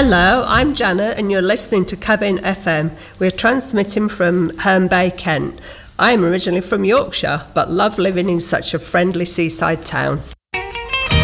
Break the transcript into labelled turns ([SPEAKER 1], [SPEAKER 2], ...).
[SPEAKER 1] Hello, I'm Janet and you're listening to Cabin FM. We're transmitting from Herne Bay, Kent. I'm originally from Yorkshire, but love living in such a friendly seaside town.